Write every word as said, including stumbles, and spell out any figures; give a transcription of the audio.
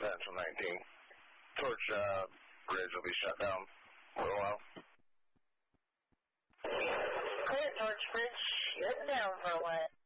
Central nineteen. Torch uh, Bridge will be shut down for a while. Clear, Torch Bridge. Shut down for a while.